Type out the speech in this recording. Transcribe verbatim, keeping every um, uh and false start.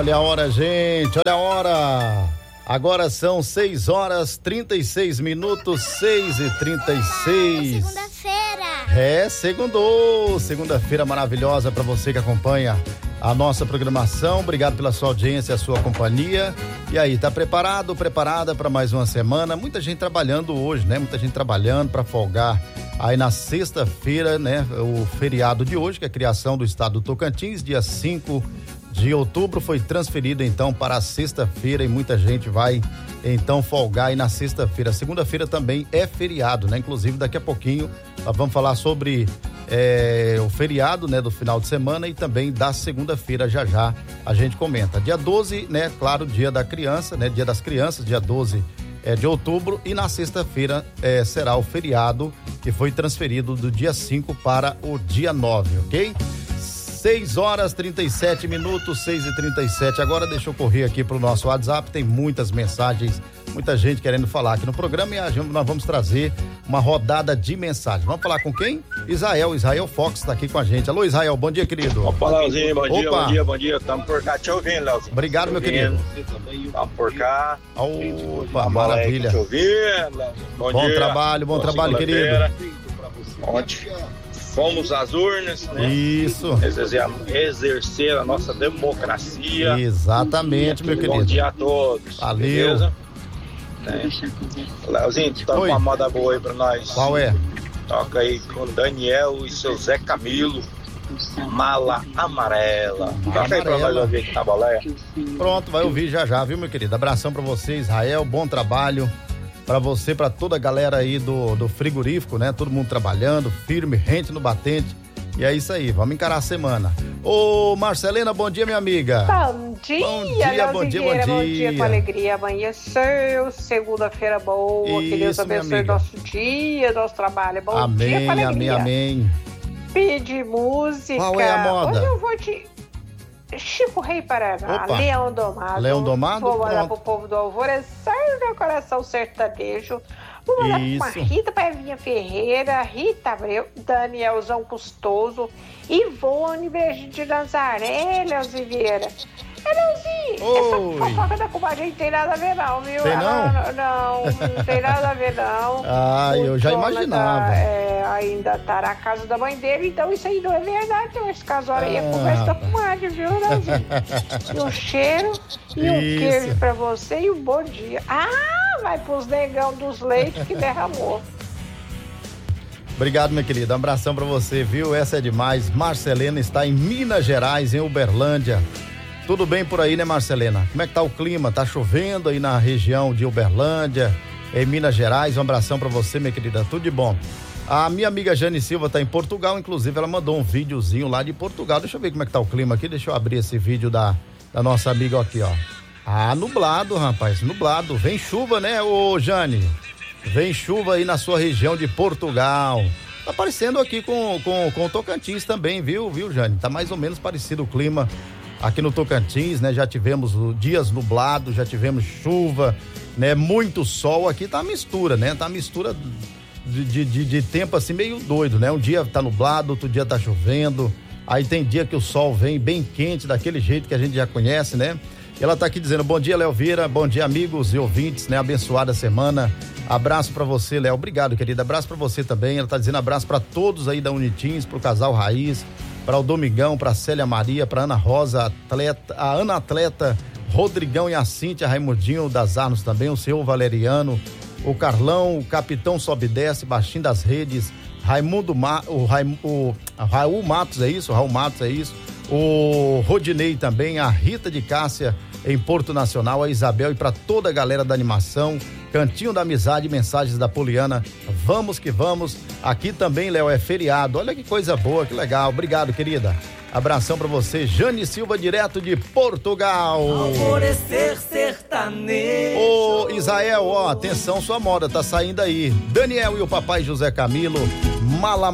Olha a hora, gente, olha a hora. Agora são seis horas trinta e seis minutos, seis e trinta e seis. É, segunda-feira. É, segundou. Segunda-feira maravilhosa para você que acompanha a nossa programação. Obrigado pela sua audiência, a sua companhia. E aí, tá preparado, preparada para mais uma semana? Muita gente trabalhando hoje, né? Muita gente trabalhando para folgar aí na sexta-feira, né? O feriado de hoje, que é a criação do estado do Tocantins, dia cinco de outubro, foi transferido então para a sexta-feira e muita gente vai então folgar aí na sexta-feira. Segunda-feira também é feriado, né? Inclusive daqui a pouquinho nós vamos falar sobre é, o feriado, né? Do final de semana e também da segunda-feira, já já a gente comenta. Dia doze, né? Claro, dia da criança, né? Dia das crianças, dia doze é, de outubro, e na sexta-feira é, será o feriado que foi transferido do dia cinco para o dia nove, ok? seis horas trinta e sete minutos, seis e trinta e sete. Agora deixa eu correr aqui pro nosso WhatsApp, tem muitas mensagens, muita gente querendo falar aqui no programa e a gente, nós vamos trazer uma rodada de mensagens. Vamos falar com quem? Israel, Israel Fox está aqui com a gente. Alô, Israel, bom dia, querido. Opa, Leozinho, bom dia, Opa. bom dia, bom dia. Estamos por cá te ouvindo, Leozinho. Obrigado, meu querido. Estamos por cá. Opa, maravilha. Te ouvindo, Bom, bom dia. trabalho, bom trabalho, querido. Ontem fomos às urnas, né? Isso. Exercer, exercer a nossa democracia. Exatamente, meu querido. Bom dia a todos. Valeu. Beleza? Né? Leozinho, toca uma moda boa aí pra nós. Qual é? Toca aí com Daniel e seu Zé Camilo. Mala Amarela. Toca aí pra nós ouvir aqui na boleia. Pronto, vai ouvir já já, viu, meu querido? Abração pra você, Israel, bom trabalho. Pra você, pra toda a galera aí do, do frigorífico, né? Todo mundo trabalhando, firme, rente no batente. E é isso aí, vamos encarar a semana. Ô, Marcelena, bom dia, minha amiga. Bom dia, bom dia, bom dia, bom dia. Bom dia, com alegria, amanheceu, segunda-feira boa, isso, que Deus abençoe nosso dia, nosso trabalho. Bom amém, dia, com alegria. amém, amém. Pedir música. Qual é a moda? Hoje eu vou te... Chico Rei Paraná, Opa. Leão Domado. Leão Domado? Vou mandar Pronto. pro povo do Alvorecer do Coração Sertanejo. Vou mandar Isso. pra Rita Paivinha Ferreira, Rita Abreu, Danielzão Custoso, Ivone Beijo de Nazaré, Leozinho Vieira. É, Leozinho, Oi. essa fofoca da comadre não tem nada a ver não, viu? Tem não? Ela, não, não tem nada a ver não. Ah, eu já O Jonathan, imaginava. é, ainda tá na casa da mãe dele, então isso aí não é verdade. Então esse casório aí é Ah, conversa da rapaz. comadre, viu, Leozinho? E um cheiro, e um Isso. queijo pra você e um bom dia. Ah, vai pros negão dos leitos que derramou. Obrigado, minha querida. Um abração pra você, viu? Essa é demais. Marcelena está em Minas Gerais, em Uberlândia. Tudo bem por aí, né, Marcelena? Como é que tá o clima? Tá chovendo aí na região de Uberlândia, em Minas Gerais. Um abração pra você, minha querida. Tudo de bom. A minha amiga Jane Silva tá em Portugal, inclusive ela mandou um videozinho lá de Portugal. Deixa eu ver como é que tá o clima aqui. Deixa eu abrir esse vídeo da, da nossa amiga aqui, ó. Ah, nublado, rapaz, nublado. Vem chuva, né, ô Jane? Vem chuva aí na sua região de Portugal. Tá parecendo aqui com, com, com o Tocantins também, viu, viu, Jane? Tá mais ou menos parecido o clima aqui no Tocantins, né? Já tivemos dias nublados, já tivemos chuva, né? Muito sol. Aqui tá a mistura, né? Tá a mistura de, de, de tempo assim meio doido, né? Um dia tá nublado, outro dia tá chovendo. Aí tem dia que o sol vem bem quente, daquele jeito que a gente já conhece, né? E ela tá aqui dizendo, bom dia, Léo Vieira, bom dia, amigos e ouvintes, né? Abençoada semana. Abraço pra você, Léo. Obrigado, querida. Abraço pra você também. Ela tá dizendo abraço pra todos aí da Unitins, pro casal Raiz, para o Domingão, pra Célia Maria, pra Ana Rosa, atleta, a Ana Atleta, Rodrigão e a Cíntia, Raimundinho das Arnos também, o senhor Valeriano, o Carlão, o Capitão Sobe e Desce, Baixinho das Redes, Raimundo, Ma, o, Raim, o Raul Matos, é isso? Raul Matos, é isso? O Rodinei também, a Rita de Cássia em Porto Nacional, a Isabel e para toda a galera da animação, Cantinho da Amizade, mensagens da Poliana, vamos que vamos. Aqui também, Léo, é feriado, olha que coisa boa, que legal, obrigado, querida. Abração pra você, Jane Silva, direto de Portugal. Alvorecer sertanejo. Ô, Israel, ó, atenção, sua moda tá saindo aí. Daniel e o papai José Camilo, Mala